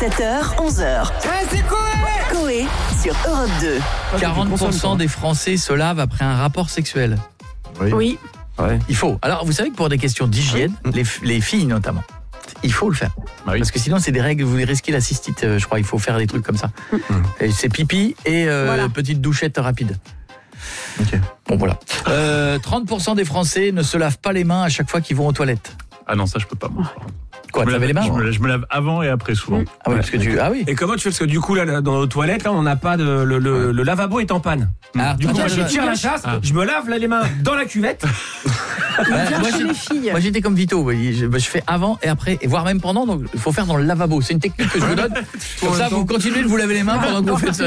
7h, 11h. C'est Coé sur Europe 2. 40% des Français se lavent après un rapport sexuel. Oui. Ouais. Il faut. Alors, vous savez que pour des questions d'hygiène, les filles notamment, il faut le faire. Bah oui. Parce que sinon, c'est des règles, vous risquez la cystite, je crois. Il faut faire des trucs comme ça. Et c'est pipi et Voilà. petite douchette rapide. Ok. Bon, voilà. 30% des Français ne se lavent pas les mains à chaque fois qu'ils vont aux toilettes. Ah non, ça je peux pas. Moi. Quoi, tu laves les mains je me lave avant et après souvent. Ah oui, parce que tu... Ah oui. Et comment tu fais? Parce que du coup, là, dans nos toilettes, là, on n'a pas de. Le lavabo est en panne. Ah, Du coup, attends, moi, je attends, tire la chasse, je me lave là, les mains dans la cuvette. Bien moi, chez les filles. Moi j'étais comme Vito, vous voyez, je fais avant et après, et voire même pendant, donc il faut faire dans le lavabo. C'est une technique que je vous donne. Comme ça, vous continuez de vous laver les mains pendant que vous faites...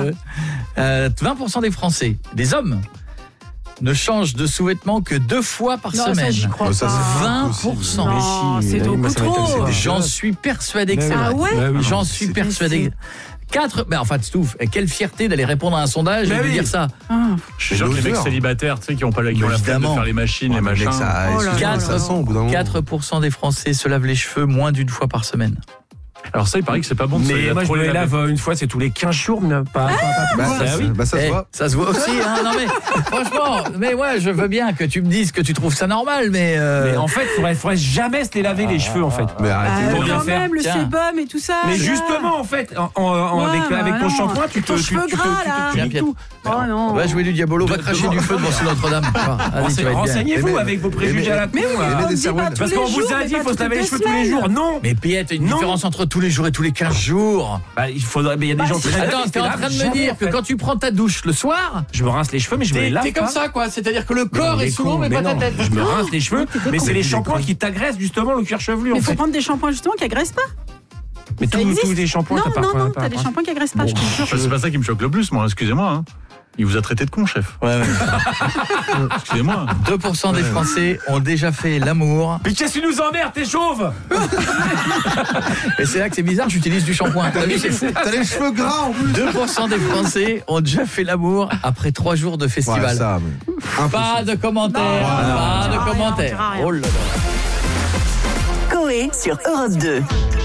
20% des Français, des hommes, ne changent de sous-vêtements que 2 fois par Non, ça, semaine. j'y crois Ça, pas. c'est 20%. Non, c'est beaucoup trop. J'en suis persuadé que c'est Ah vrai. ouais J'en suis persuadé. 4, mais enfin, Stouff, quelle fierté d'aller répondre à un sondage et de dire ça. Je suis sûr que les mecs célibataires, tu sais, qui ont la flemme de Évidemment. faire les machines, les machins. Oh là là. Ça sent au bout d'un moment. 4% des Français se lavent les cheveux moins d'une fois par semaine. Alors ça, il paraît que c'est pas bon de Mais moi, je trop me les les laver. lave une fois, c'est tous les 15 jours, mais pas Ça se voit. Ça se voit aussi, hein. Non mais franchement, mais ouais, je veux bien que tu me dises que tu trouves ça normal, mais Mais en fait, faudrait jamais se les laver les cheveux, en fait. Mais arrêtez. Pour bien Quand faire. même, le Tiens. sébum et tout ça. Mais là. justement, en fait, Ouais, avec ton non. shampoing, tu te Ton cheveu gras, là. Tiens, niques Pierre. tout. Oh non. va jouer du diabolo, va cracher du feu devant Notre-Dame. Vas-y, tu vas être bien. Renseignez-vous Mais- avec vos préjugés à la con. Mais oui, là. on des dit pas cervelles. tous Parce les qu'on vous jours, a mais dit pas qu'il faut se toutes laver les les cheveux tous les semaines. jours. Non. Mais Piette, une Non. différence entre tous les jours et tous les 15 jours. Bah, il faudrait. Mais il y a des gens qui. Attends, t'es en train de me dire que quand tu prends ta douche le soir, Je me rince les cheveux, mais je me les lave t'es comme pas. ça quoi. C'est-à-dire que le corps est sous l'eau, mais pas ta non. tête. Je me rince les cheveux, mais c'est les shampoings qui t'agressent justement le cuir chevelu Mais en faut fait. prendre des shampoings justement qui agressent pas. Mais Ça tous existe. les shampoings, Non, t'as pas. non, t'as des shampoings qui agressent pas, je te jure. Enfin, c'est pas ça qui me choque le plus, moi, excusez-moi. Hein. Il vous a traité de con, chef. Ouais. Excusez-moi. 2% des Français ont déjà fait l'amour. Mais qu'est-ce que tu nous emmerdes, t'es chauve? Et c'est là que c'est bizarre, j'utilise du shampoing. T'as vu, c'est fou. T'as les cheveux gras en plus. 2% des Français ont déjà fait l'amour après 3 jours de festival. Ouais, ça, mais Pas de commentaires, Non, pas de rien, commentaires. rien. Oh là là. Coé sur Europe 2.